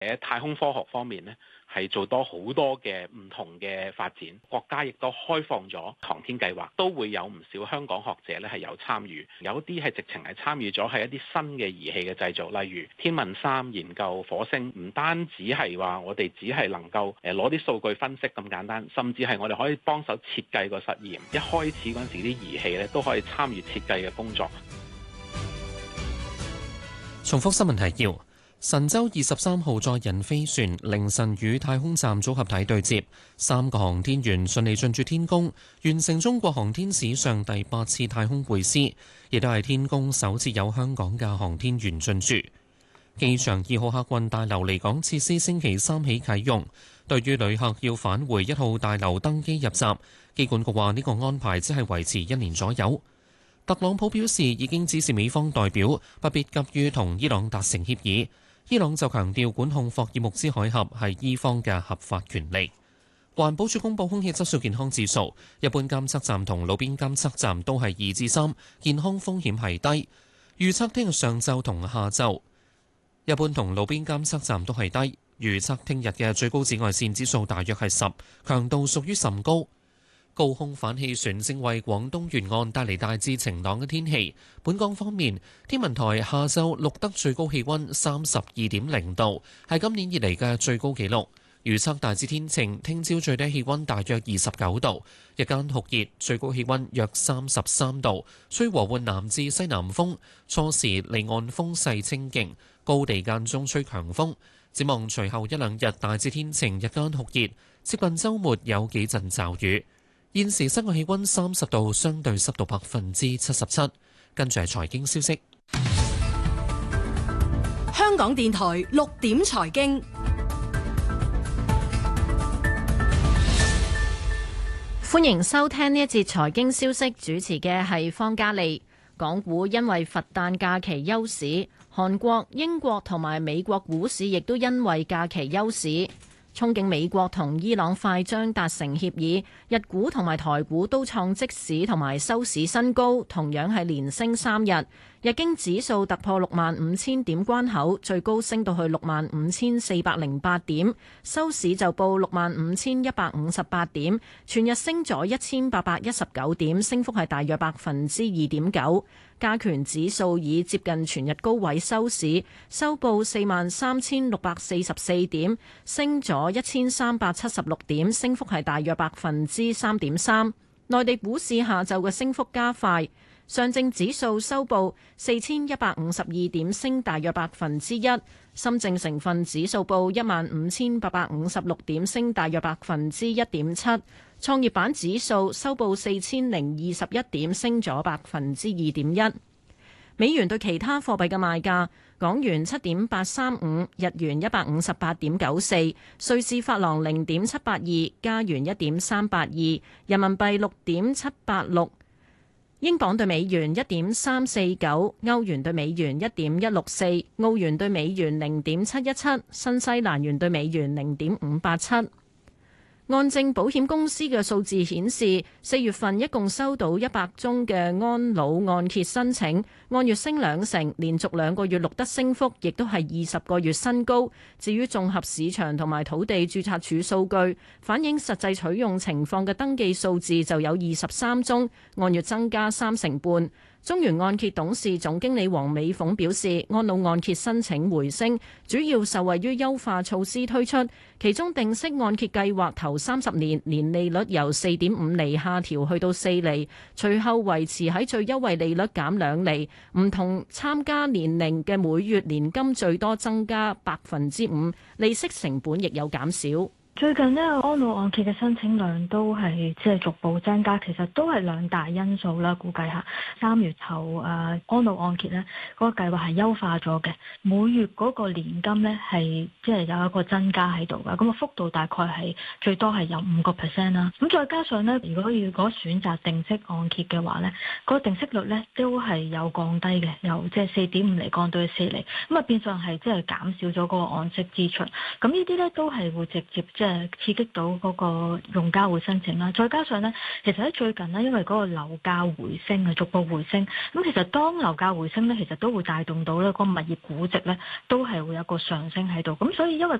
喺太空科學方面呢，係做多好多嘅唔同嘅發展，國家亦都開放咗航天計劃，都會有唔少香港學者咧係有參與，有啲係直情係參與咗係一啲新嘅儀器嘅製造，例如天問三研究火星，唔單止係話我哋只係能夠攞啲數據分析咁簡單，甚至係我哋可以幫手設計個實驗，一開始嗰陣時啲儀器咧都可以參與設計嘅工作。 重複新聞提要。神舟23號載人飛船凌晨與太空站組合體對接，3個航天員順利進駐天宮，完成中國航天史上第8次太空會師，亦都係天宮首次有香港嘅航天員進駐。機場2號客運大樓離港設施星期三起啟用，對於旅客要返回1號大樓登機入閘，機管局話呢個安排只係維持1年左右。特朗普表示已經指示美方代表不必急於同伊朗達成協議。伊朗就強調管控霍爾木茲海峽係伊方嘅合法權利。環保署公布空氣質素健康指數，一般監測站同路邊監測站都係2至3，健康風險係低。預測聽日上晝同下晝，一般同路邊監測站都係低。預測聽日嘅最高紫外線指數大約係10，強度屬於甚高。高空反氣旋正為廣東沿岸帶嚟大致晴朗嘅天氣。本港方面，天文台下晝錄得最高氣溫32.0度，係今年以嚟嘅最高紀錄。預測大致天晴，聽朝最低氣溫大約29度，日間酷熱，最高氣溫約33度，吹和緩南至西南風，初時離岸風勢清勁，高地間中吹強風。展望隨後一兩日大致天晴，日間酷熱，接近週末有幾陣驟雨。現時室外氣溫30度，相對濕度77%。跟住係財經消息。 香港電台6點財經， 歡迎收聽呢一節財經消息，主持嘅係方嘉利。港股因為佛誕假期休市，韓國、英國同埋美國股市亦都因為假期休市。憧憬美國同伊朗快將達成協議，日股同埋台股都創即市同埋收市新高，同樣係連升3日。日經指數突破65,000點關口，最高升到去65,408點，收市就報65,158點，全日升咗1,819點，升幅係大約2.9%。加權指數以接近全日高位收市，收報43,644點，升咗1,376點，升幅係大約3.3%。內地股市下晝嘅升幅加快。上證指數收報4,152點，升大約1%；深證成分指數報15,856點，升大約1.7%；創業板指數收報4,021點，升咗2.1%。美元對其他貨幣嘅賣價：港元7.835，日元158.94，瑞士法郎0.782，加元1.382，人民幣6.786。英鎊對美元1.349，歐元對美元1.164，澳元對美元0.717，新西蘭元對美元0.587。安正保險公司嘅數字顯示，4月份一共收到100宗嘅安老按揭申請，按月升2成，連續2個月錄得升幅，亦都係20個月新高。至於綜合市場同埋土地註冊處數據，反映實際取用情況嘅登記數字就有23宗，按月增加3成半。中原按揭董事總經理黃美鳳表示，安老按揭申請回升，主要受惠於優化措施推出，其中定息按揭計劃頭30年年利率由4.5厘下調去到4厘，隨後維持喺最優惠利率減2厘，唔同參加年齡嘅每月年金最多增加5%，利息成本亦有減少。 最近呢，安老按揭嘅申請量都係逐步增加，其實都係2大因素啦。估計下3月頭安老按揭呢嗰個計劃係優化咗嘅，每月嗰個年金呢係有一個增加喺度噶，咁個幅度大概係最多係有5%啦。咁再加上呢，如果選擇定息按揭嘅話呢，嗰個定息率呢都係有降低嘅，由4.5厘降到去4厘，咁啊變相係減少咗嗰個按息支出。咁呢啲呢都係會直接即係刺激到嗰個用家會申請啦。再加上呢，其實喺最近呢，因為嗰個樓價回升啊，逐步回升，咁其實當樓價回升呢，其實都會帶動到呢個物業估值呢，都係會有個上升喺度。咁所以因為